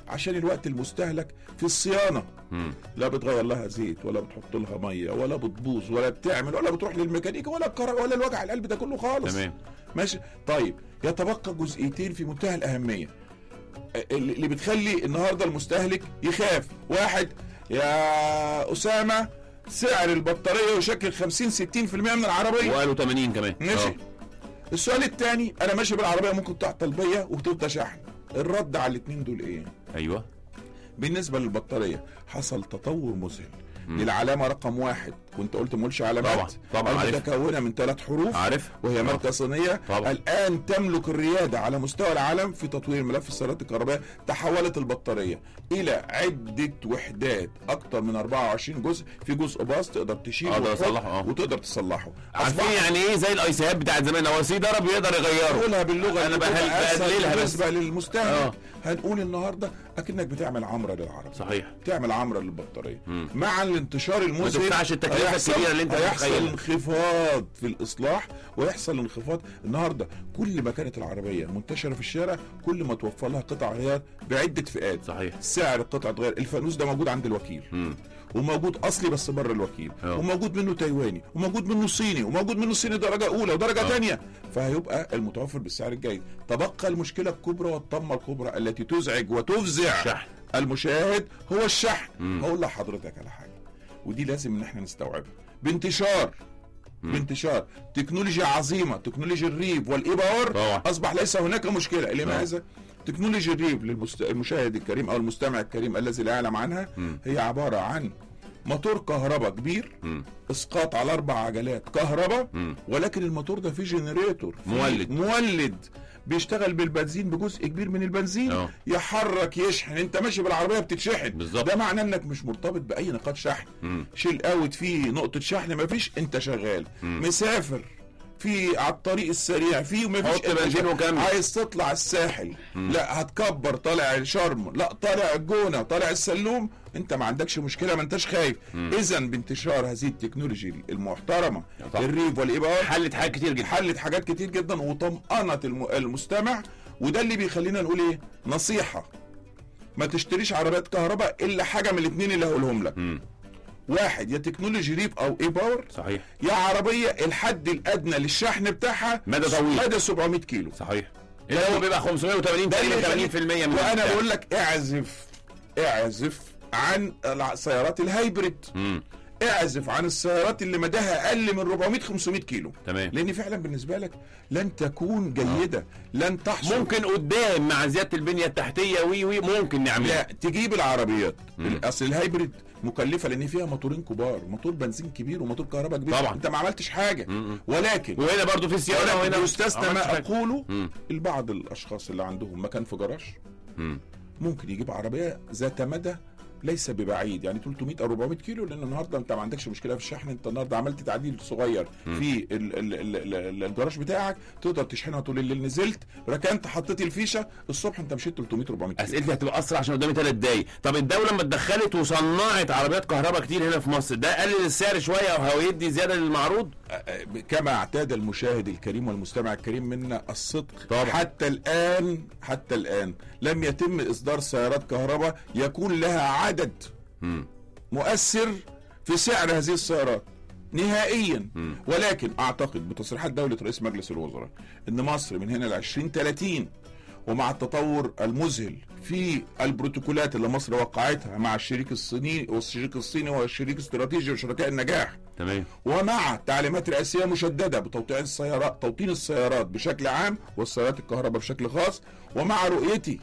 عشان الوقت المستهلك في الصيانه. لا بتغير لها زيت ولا بتحط لها ميه ولا بتبوظ ولا بتعمل ولا بتروح للميكانيكا ولا الكهرباء ولا الوجع القلب ده كله خالص. تمام ماشي. طيب يتبقى جزئيتين في منتهى الاهميه اللي بتخلي النهارده المستهلك يخاف. واحد يا اسامه، سعر البطاريه يشكل 50-60% من العربيه، وقالوا 80 كمان. ماشي. السؤال الثاني، انا ماشي بالعربيه ممكن تعطل بيا وتبدا شحن. الرد على الاثنين دول ايه؟ ايوه. بالنسبه للبطاريه حصل تطور مذهل للعلامه رقم 1، وانت قلت ما قلش علامات، طبعا متكونه من 3 حروف، عارف، وهي ماركه صينيه. طبعا. الان تملك الرياده على مستوى العالم في تطوير ملف السيارات الكهربائيه. تحولت البطاريه الى عده وحدات، اكثر من 24 جزء. في جزء باص تقدر تشيله وتقدر تصلحه. عارفين يعني ايه؟ زي الايسيهات بتاعت زمان، هو سي ضرب يقدر يغيره. قولها باللغه انا بقللها بالنسبه للمستهلك. هنقول النهارده اكنك بتعمل عمره للعربيه. صحيح. تعمل عمره للبطاريه. مع الانتشار المذهل ما تدفعش التكلفه الكبيره اللي انت هيحصل انخفاض في الاصلاح، ويحصل انخفاض. النهارده كل ما كانت العربيه منتشره في الشارع كل ما توفر لها قطع غيار بعده فئات. صحيح. سعر قطعه غيار الفانوس ده موجود عند الوكيل، وموجود اصلي بس بره الوكيل، وموجود منه تايواني، وموجود منه صيني، وموجود منه صيني درجه اولى ودرجه ثانيه. فهيبقى المتوفر بالسعر الجيد. تبقى المشكله الكبرى والطمه الكبرى التي تزعج وتفزع شحن المشاهد، هو الشحن. هقول لحضرتك على حاجه، ودي لازم ان احنا نستوعبها. بانتشار تكنولوجيا عظيمه، تكنولوجيا الريف والاي باور، اصبح ليس هناك مشكله. لماذا؟ تكنولوجيا الريف للمشاهد الكريم او المستمع الكريم الذي لا يعلم عنها، هي عباره عن موتور كهرباء كبير، اسقاط على 4 عجلات كهرباء، ولكن الموتور ده فيه جنريتور، مولد بيشتغل بالبنزين بجزء كبير من البنزين، يحرك يشحن. انت ماشي بالعربيه بتتشحن بالزبط. ده معناه انك مش مرتبط باي نقاط شحن. شيل اوت فيه نقطه شحن مفيش، انت شغال. مسافر في على الطريق السريع فيه ومفيش بنزين وكمل. عايز تطلع الساحل، لا هتكبر، طالع شرم، لا طالع الجونه، طالع السلوم، انت ما عندكش مشكله، ما انتش خايف. اذا بانتشار هذه التكنولوجيا المحترمه الريف والايبار حلت حاجات كتير جدا وطمأنت المستمع. وده اللي بيخلينا نقول ايه؟ نصيحه: ما تشتريش عربيات كهرباء الا حاجه من الاثنين اللي هقولهم لك. واحد، يا تكنولوجي ريف او اي باور، صحيح، يا عربيه الحد الادنى للشحن بتاعها مدى طويل، مدى 700 كيلو. صحيح. اللي هو بيبقى 580 تقريبا 80% من. وانا بقول لك اعزف عن سيارات الهايبريد، اعزف عن السيارات اللي مداها اقل من 400-500 كيلو. تمام. لان فعلا بالنسبه لك لن تكون جيده، لن تحصل. ممكن قدام مع زياده البنيه التحتيه ممكن نعملها. لا، تجيب العربيات اصل الهايبريد مكلفه لان فيها موتورين كبار، موتور بنزين كبير وموتور كهرباء كبير. طبعا انت ما عملتش حاجه. ولكن وهنا برضو في صيانه، وهنا يستثنى ما اقوله. البعض الاشخاص اللي عندهم مكان في جراج ممكن يجيب عربيه ذات مدى ليس ببعيد، يعني 300 او 400 كيلو، لان النهارده انت ما عندكش مشكله في الشحن. انت النهارده عملت تعديل صغير في الجراج بتاعك، تقدر تشحنها طول الليل. نزلت ركنت حطيت الفيشه الصبح، انت مشيت 300-400 كيلو. اسئلتي هتبقى اسرع عشان قدامي 3 دقايق. طب الدوله لما اتدخلت وصنعت عربيات كهرباء كتير هنا في مصر، ده قلل السعر شويه او هيدي زياده للمعروض؟ كما اعتاد المشاهد الكريم والمستمع الكريم منا الصدق طبعا. حتى الان لم يتم اصدار سيارات كهرباء يكون لها عدد مؤثر في سعر هذه السيارات نهائيا. ولكن اعتقد بتصريحات دولة رئيس مجلس الوزراء ان مصر من هنا ل 2030 ومع التطور المذهل في البروتوكولات اللي مصر وقعتها مع الشريك الصيني هو الشريك الاستراتيجي وشركاء النجاح، تمام، ومع تعليمات رئاسيه مشدده توطين السيارات بشكل عام والسيارات الكهرباء بشكل خاص، ومع رؤيتي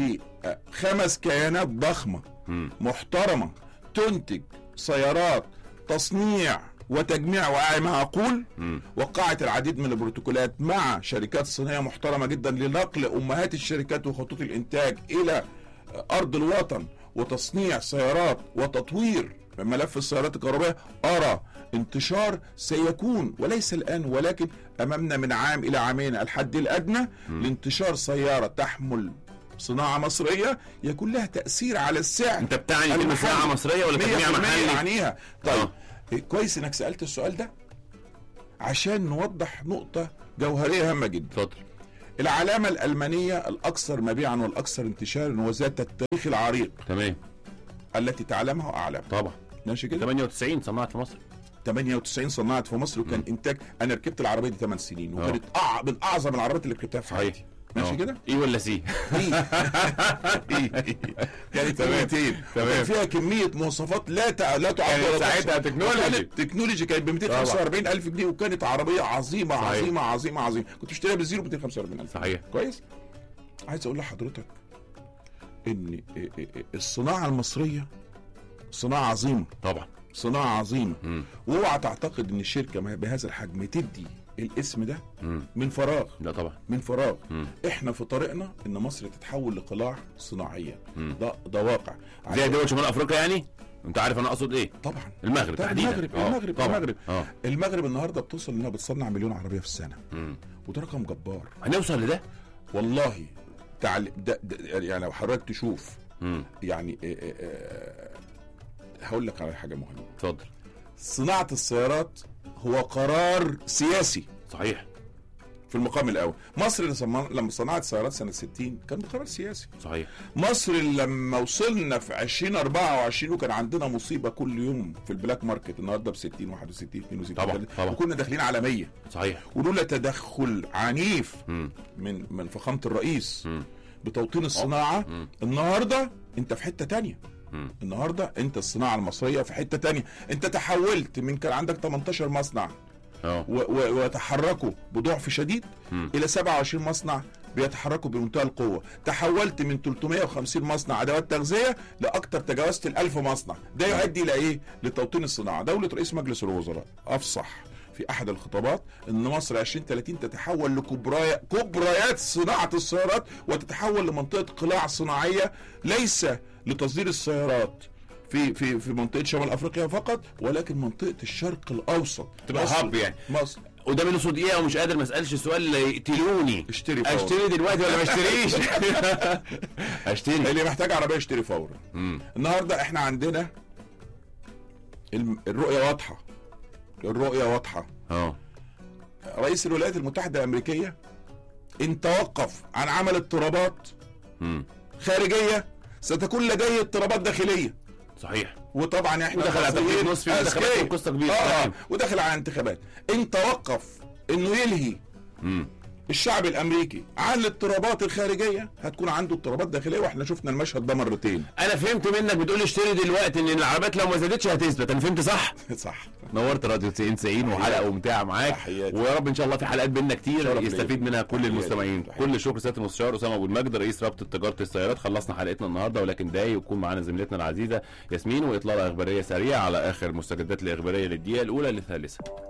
ل5 كيانات ضخمه محترمه تنتج سيارات تصنيع وتجميع ومع عقول، وقعت العديد من البروتوكولات مع شركات صينيه محترمه جدا لنقل امهات الشركات وخطوط الانتاج الى ارض الوطن وتصنيع سيارات وتطوير ملف السيارات الكهربائيه. ارى انتشار سيكون وليس الان، ولكن امامنا من عام الى عامين الحد الادنى لانتشار سياره تحمل صناعه مصريه يكون لها تاثير على السعر. انت بتعني كلمه صناعه مصريه ولا تجميع محلي؟ معنيها. طيب كويس انك سالت السؤال ده عشان نوضح نقطه جوهريه هامه جدا. اتفضل. العلامه الالمانيه الاكثر مبيعا والاكثر انتشارا وذات التاريخ العريق تمام التي تعلمها واعلمها. طبعا. ماشي كده. 98 صنعت في مصر. 98 صنعت في مصر، وكان انتاج. انا ركبت العربيه دي 8 سنين، وكانت من اعظم العربيات اللي ركبتها في حياتي. ماشي كده. ايه ولا سي؟ كانت 200 تمام. فيها كميه مواصفات لا تعد كانت ساعتها تكنولوجي كانت ب 245,000 جنيه، وكانت عربيه عظيمه صحيح. عظيمه عظيمه عظيمه. كنت بشتريها بالزيرو ب 245,000. صحيح. كويس. عايز اقول لحضرتك ان الصناعه المصريه صناعه عظيمه، طبعا صناعه عظيمه. واوعى تعتقد ان الشركه بهذا الحجم تدي الاسم ده من فراغ. لا طبعا من فراغ. احنا في طريقنا ان مصر تتحول لقلاع صناعيه. ده واقع زي دول شمال افريقيا يعني. انت عارف انا اقصد ايه؟ طبعا. المغرب تحديدا. المغرب النهارده بتوصل انها بتصنع 1,000,000 عربيه في السنه. وده رقم جبار. هنوصل لده والله. يعني لو حضرتك تشوف يعني هقول لك على حاجه مهمه. اتفضل. صناعه السيارات هو قرار سياسي. صحيح. في المقام الاول. مصر لما صنعت سيارات سنه 60 كان قرار سياسي. صحيح. مصر لما وصلنا في 2024 وكان عندنا مصيبه كل يوم في البلاك ماركت، النهارده ب 60 61 62 طبعا. وكنا داخلين على 100. صحيح. ولولا تدخل عنيف من فخامه الرئيس بتوطين الصناعه، النهارده انت في حته تانية. النهارده انت الصناعه المصريه في حته تانية. انت تحولت من كان عندك 18 مصنع وتحركوا بضعف شديد الى 27 مصنع بيتحركوا بمنتهى القوه. تحولت من 350 مصنع ادوات تغذيه لاكثر، تجاوزت 1000 مصنع. ده يؤدي الى ايه؟ لتوطين الصناعه. دوله رئيس مجلس الوزراء افصح في احد الخطابات ان مصر 2030 تتحول لكبريات صناعه السيارات، وتتحول لمنطقه قلاع صناعيه، ليس لتصدير السيارات في منطقه شمال افريقيا فقط، ولكن منطقه الشرق الاوسط تبقى هاب يعني. مصر. وده من نص دقيقه ومش قادر ما اسالش السؤال اللي يقتلوني. اشتري دلوقتي ولا ما اشتريش؟ اشتري. اللي محتاج عربيه يشتري فورا. النهارده احنا عندنا الرؤيه واضحه. رئيس الولايات المتحده الامريكيه ان توقف عن عمل اضطرابات خارجيه ستكون لديه اضطرابات داخليه. صحيح. وطبعا احنا دخل على تغيير نصفي انتخابات قصه كبيره. ودخل على انتخابات. ان توقف انه يلهي الشعب الامريكي عن الاضطرابات الخارجيه، هتكون عنده اضطرابات داخليه، واحنا شفنا المشهد ده مرتين. انا فهمت منك بتقول اشتري دلوقتي ان العربيات لو ما زادتش هتثبت. انا فهمت صح؟ صح. نورت راديو 90 وحلقه ممتعه معاك، ويا رب ان شاء الله في حلقات بينا كتير يستفيد منها كل المستمعين. كل الشكر سياده المستشار اسامه ابو المجد رئيس رابطه تجاره السيارات. خلصنا حلقتنا النهارده، ولكن داي يكون معانا زميلتنا العزيزه ياسمين واطلاله اخباريه سريعه على اخر مستجدات الاخباريه للدقيقه الاولى للثالثه.